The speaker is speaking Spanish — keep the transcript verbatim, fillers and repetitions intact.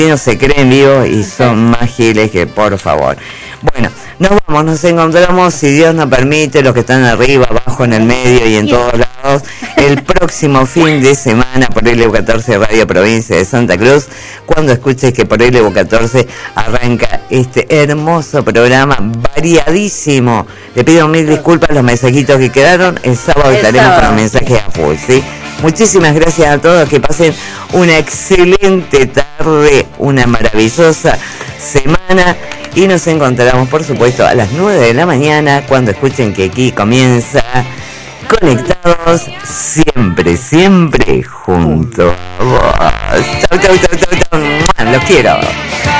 no se creen vivos y son más giles que por favor. Bueno, nos vamos, nos encontramos, si Dios nos permite, los que están arriba, abajo, en el medio y en todos lados, el próximo fin de semana por L U catorce Radio Provincia de Santa Cruz, cuando escuches que por L U catorce arranca este hermoso programa variadísimo. Le pido mil disculpas los mensajitos que quedaron, el sábado el estaremos sábado. Con los mensajes a full, ¿sí? Muchísimas gracias a todos, que pasen una excelente tarde, una maravillosa semana y nos encontramos por supuesto a las nueve de la mañana cuando escuchen que aquí comienza Conectados siempre, siempre juntos. Chau, chau, chau, chau, chau. Los quiero.